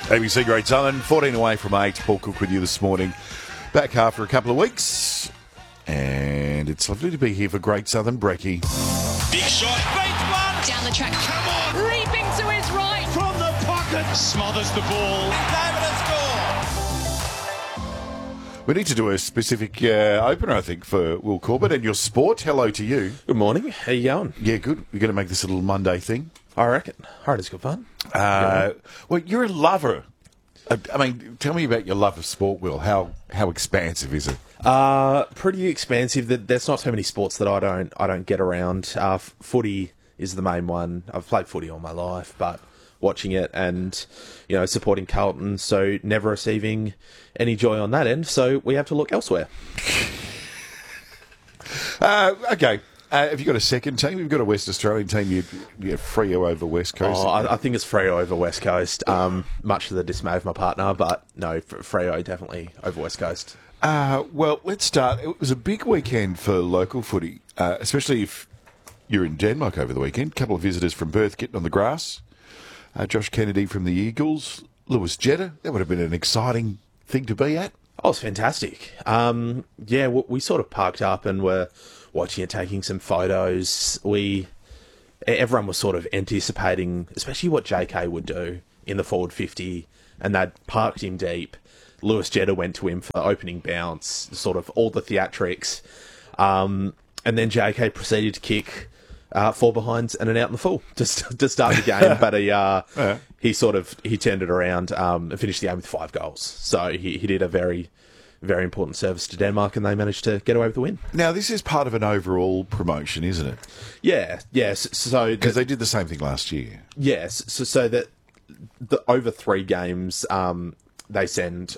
ABC Great Southern, 14 away from 8. Paul Cook with you this morning. Back after a couple of weeks. And it's lovely to be here for Great Southern Brekkie. Big shot, beats one. Down the track. Come on. Leaping to his right. From the pocket. Smothers the ball. David has scored. We need to do a specific opener, I think, for Will Corbett and your sport. Hello to you. Good morning. How you going? Yeah, good. We're going to make this a little Monday thing. I reckon. All right, it's good fun. Well, you're a lover. I mean, tell me about your love of sport, Will. How expansive is it? Pretty expansive. There's not so many sports that I don't get around. Footy is the main one. I've played footy all my life, but watching it and supporting Carlton, so never receiving any joy on that end. So we have to look elsewhere. Okay. Have you got a second team? We've got a West Australian team. You're Freo over West Coast. Oh, I think it's Freo over West Coast. Much to the dismay of my partner, but no, Freo definitely over West Coast. Well, let's start. It was a big weekend for local footy, especially if you're in Denmark over the weekend. A couple of visitors from Perth getting on the grass. Josh Kennedy from the Eagles, Lewis Jetta. That would have been an exciting thing to be at. Oh, it's fantastic. We sort of parked up and were watching it, taking some photos. Everyone was sort of anticipating, especially what JK would do in the forward 50, and they'd parked him deep. Lewis Jetta went to him for the opening bounce, sort of all the theatrics, and then JK proceeded to kick 4 behinds and an out in the full to start the game. But he turned it around and finished the game with 5 goals. So he did a very, very important service to Denmark, and they managed to get away with the win. Now, this is part of an overall promotion, isn't it? Yeah, yes. So because they did the same thing last year. Yes, so that over 3 games, they send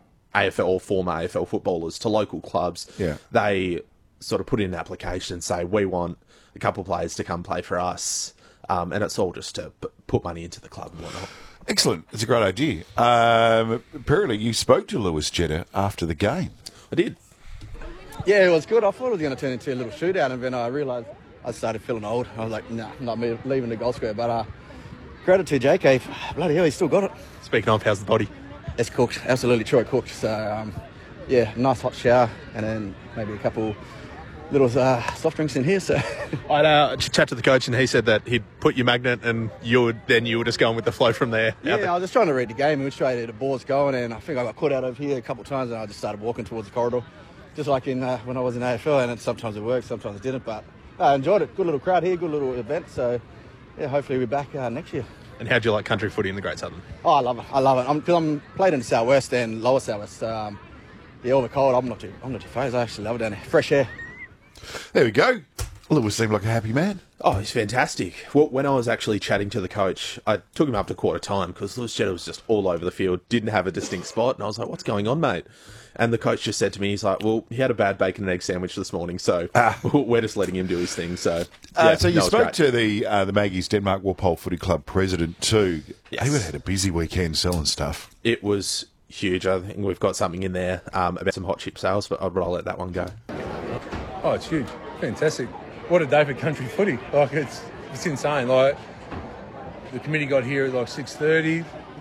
AFL or former AFL footballers to local clubs. Yeah. They sort of put in an application and say, we want a couple of players to come play for us, and it's all just to put money into the club and whatnot. Excellent. It's a great idea. Apparently, you spoke to Lewis Jetta after the game. I did. Yeah, it was good. I thought it was going to turn into a little shootout, and then I realised I started feeling old. I was like, nah, I'm not leaving the goal square. But credit to JK. Bloody hell, he's still got it. Speaking of, how's the body? It's cooked. Absolutely, Troy cooked. So, nice hot shower, and then maybe a couple little soft drinks in here. So I chat to the coach, and he said that he'd put your magnet, and you were just going with the flow from there. Yeah, I was just trying to read the game, which way the ball's going, and I think I got caught out over here a couple of times, and I just started walking towards the corridor, just like in when I was in AFL, and sometimes it worked, sometimes it didn't, but I enjoyed it. Good little crowd here, good little event. So yeah, hopefully we're back next year. And how'd you like country footy in the Great Southern? Oh, I love it. Because I'm played in the southwest and lower southwest. All the cold. I'm not too phased. I actually love it down there. Fresh air. There we go. Lewis seemed like a happy man. Oh, he's fantastic. Well, when I was actually chatting to the coach, I took him up to quarter time because Lewis Jetta was just all over the field, didn't have a distinct spot, and I was like, what's going on, mate? And the coach just said to me, he's like, well, he had a bad bacon and egg sandwich this morning, so we're just letting him do his thing. So you spoke to the Maggies Denmark Walpole Footy Club president too. Yes. He would have had a busy weekend selling stuff. It was huge. I think we've got something in there about some hot chip sales, but I'll let that one go. Oh, it's huge. Fantastic. What a day for country footy. Like, it's insane. Like, the committee got here at like 6:30,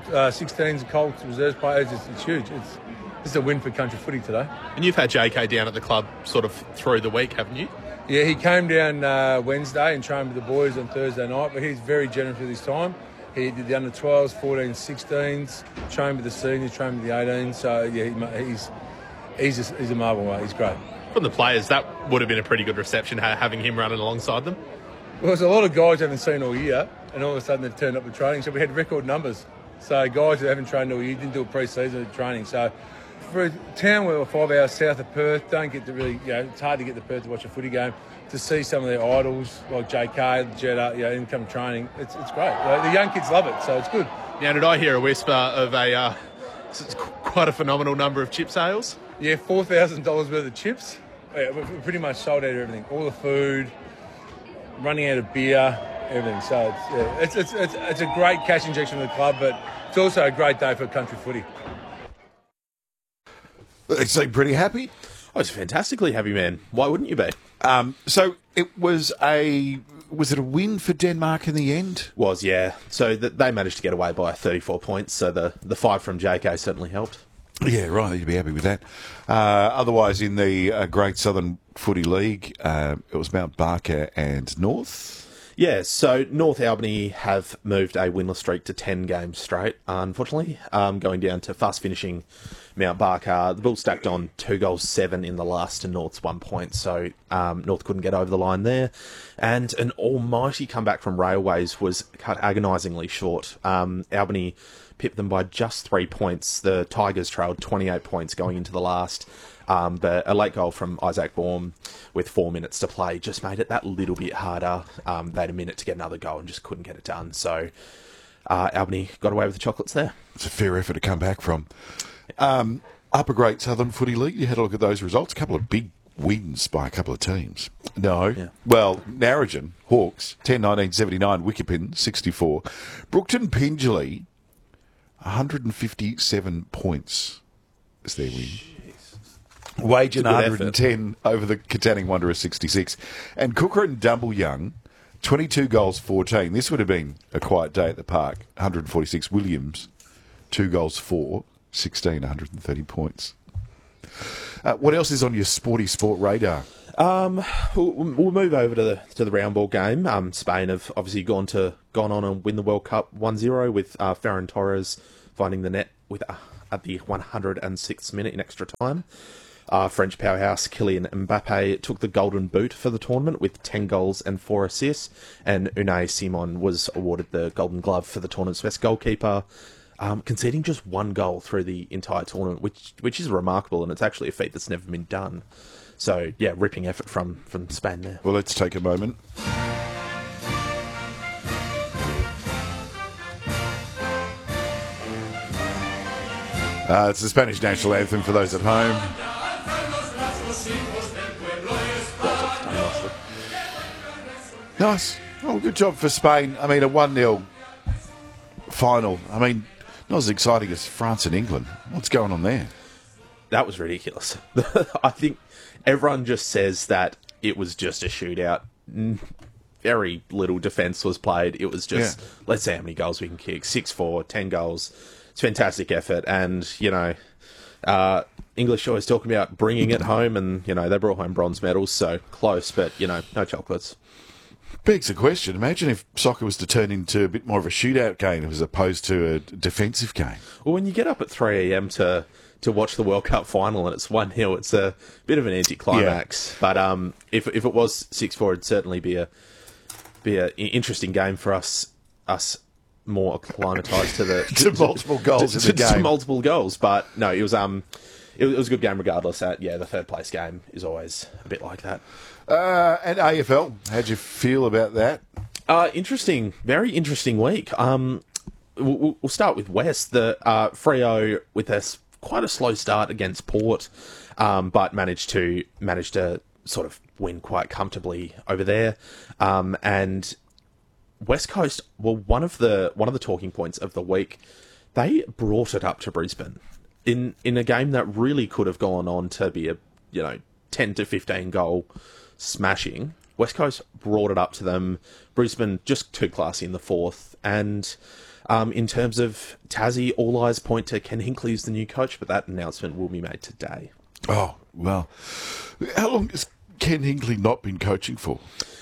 16s Colts reserves players. It's huge. It's a win for country footy today. And you've had JK down at the club sort of through the week, haven't you? Yeah, he came down Wednesday and trained with the boys on Thursday night, but he's very generous with his time. He did the under-12s, 14s, 16s, trained with the seniors, trained with the 18s. So, yeah, he's a marvel, mate. He's great. From the players, that would have been a pretty good reception, having him running alongside them. Well, there's a lot of guys I haven't seen all year, and all of a sudden they've turned up to training. So we had record numbers. So guys who haven't trained all year didn't do a pre-season training. So for a town where we're 5 hours south of Perth, don't get to really, it's hard to get to Perth to watch a footy game. To see some of their idols like JK, Jetta, income training, it's great. The young kids love it, so it's good. Now, did I hear a whisper of quite a phenomenal number of chip sales? Yeah, $4,000 worth of chips. Yeah, we're pretty much sold out of everything. All the food, running out of beer, everything. So it's a great cash injection to the club, but it's also a great day for country footy. They seem pretty happy. I was fantastically happy, man. Why wouldn't you be? So it was it a win for Denmark in the end? Was, yeah. So they managed to get away by 34 points, so the 5 from JK certainly helped. Yeah, right. You'd be happy with that. Otherwise, in the Great Southern Footy League, it was Mount Barker and North. Yeah, so North Albany have moved a winless streak to 10 games straight, unfortunately, going down to fast finishing Mount Barker. The Bulls stacked on 2 goals, 7 in the last to North's 1 point, so North couldn't get over the line there. And an almighty comeback from Railways was cut agonisingly short. Albany pipped them by just 3 points. The Tigers trailed 28 points going into the last. But a late goal from Isaac Baum with 4 minutes to play just made it that little bit harder. They had a minute to get another goal and just couldn't get it done. So Albany got away with the chocolates there. It's a fair effort to come back from. Upper Great Southern Footy League, you had a look at those results. A couple of big wins by a couple of teams. No. Yeah. Well, Narrogin, Hawks, 10-19-79, Wickepin, 64. Brookton Pindgelly, 157 points is their win. Wagen 110 over the Katanning Wanderers 66. And Cooker and Dumbleyoung, 22 goals, 14. This would have been a quiet day at the park. 146. Williams, 2 goals, 4, 16, 130 points. What else is on your sporty sport radar? We'll move over to the round ball game. Spain have obviously gone on and win the World Cup 1-0 with Ferran Torres finding the net at the 106th minute in extra time. French powerhouse Kylian Mbappe took the golden boot for the tournament with 10 goals and 4 assists, and Unai Simon was awarded the golden glove for the tournament's best goalkeeper, conceding just 1 goal through the entire tournament, which is remarkable, and it's actually a feat that's never been done. So, yeah, ripping effort from Spain there. Well, let's take a moment. It's the Spanish national anthem for those at home. Nice. Well, good job for Spain. I mean, a 1-0 final. I mean, not as exciting as France and England. What's going on there? That was ridiculous. I think everyone just says that it was just a shootout. Very little defence was played. It was just, let's see how many goals we can kick. 6-4, 10 goals. It's fantastic effort. And, English always talking about bringing it home, and, they brought home bronze medals, so close, but, no chocolates. Begs the question, imagine if soccer was to turn into a bit more of a shootout game as opposed to a defensive game. Well, when you get up at 3 a.m. to watch the World Cup final and it's 1-0, it's a bit of an anticlimax. Yeah. But if it was 6-4, it'd certainly be an interesting game for us more acclimatised to the to multiple goals in the game. To multiple goals, but no, it was a good game regardless. The third place game is always a bit like that. And AFL, how'd you feel about that? Interesting, very interesting week. We'll start with West. The Freo with quite a slow start against Port, but managed to sort of win quite comfortably over there. And West Coast were one of the talking points of the week. They brought it up to Brisbane in a game that really could have gone on to be a 10 to 15 goal smashing. West Coast brought it up to them. Brisbane just too classy in the fourth. And in terms of Tassie, all eyes point to Ken Hinkley as the new coach, but that announcement will be made today. Oh, well. How long has Ken Hinkley not been coaching for?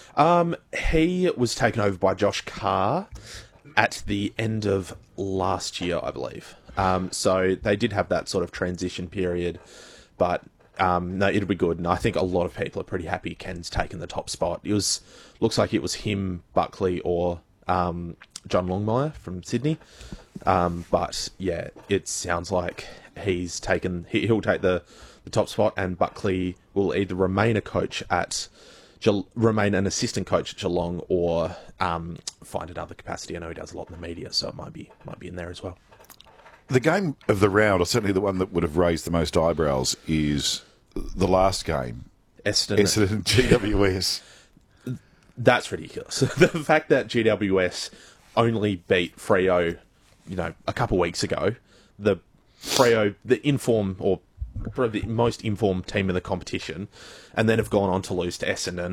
He was taken over by Josh Carr at the end of last year, I believe. So they did have that sort of transition period, but no, it'll be good. And I think a lot of people are pretty happy Ken's taken the top spot. Looks like it was him, Buckley, or John Longmire from Sydney. But yeah, it sounds like he'll take the top spot, and Buckley will either remain remain an assistant coach at Geelong, or find another capacity. I know he does a lot in the media, so it might be in there as well. The game of the round, or certainly the one that would have raised the most eyebrows, is the last game. Essendon and GWS. That's ridiculous. The fact that GWS only beat Freo, a couple of weeks ago, the informed, or probably the most informed team in the competition, and then have gone on to lose to Essendon.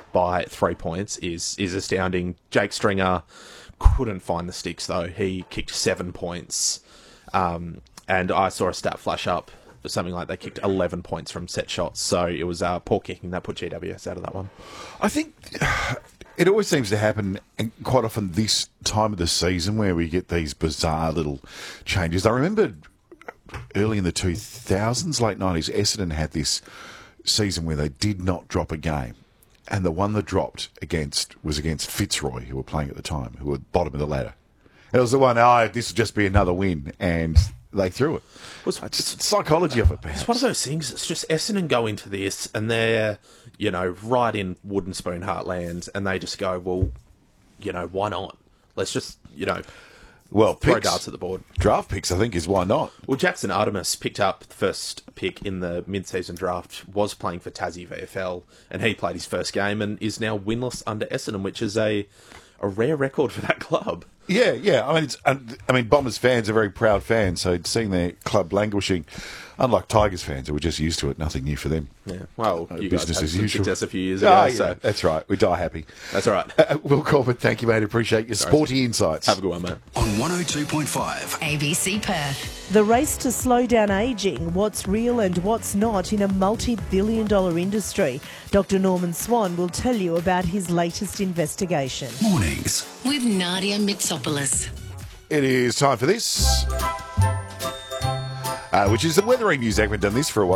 by 3 points is astounding. Jake Stringer couldn't find the sticks, though. He kicked 7 points. And I saw a stat flash up, something like they kicked 11 points from set shots. So it was poor kicking that put GWS out of that one. I think it always seems to happen, and quite often this time of the season, where we get these bizarre little changes. I remember early in the 2000s, late 90s, Essendon had this season where they did not drop a game. And the one that dropped was against Fitzroy, who were playing at the time, who were bottom of the ladder. It was the one, this will just be another win, and they threw it. It's psychology of it, perhaps. It's one of those things. It's just Essendon go into this, and they're, right in wooden spoon heartland, and they just go, well, why not? Let's just, Well, throw darts at the board. Draft picks, I think, is why not. Well, Jackson Artemis picked up the first pick in the mid-season draft, was playing for Tassie VFL, and he played his first game and is now winless under Essendon, which is a rare record for that club. Yeah. I mean, Bombers fans are very proud fans, so seeing their club languishing, unlike Tigers fans who were just used to it, nothing new for them. Yeah. Well, you guys business had as some usual. success a few years ago. So that's right. We die happy. That's all right. Will Corbett, thank you, mate. Appreciate your sporty insights. Have a good one, mate. On 102.5 ABC Perth. The race to slow down ageing, what's real and what's not in a multi-billion-dollar industry. Dr. Norman Swan will tell you about his latest investigation. Mornings. With Nadia Mitsopoulos. It is time for this, which is the weathering news. I haven't done this for a while.